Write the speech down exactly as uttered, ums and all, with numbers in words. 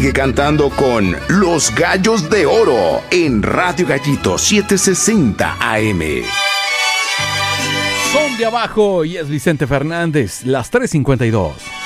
sigue cantando con Los Gallos de Oro en Radio Gallito setecientos sesenta A M. Son de abajo y es Vicente Fernández, las tres cincuenta y dos.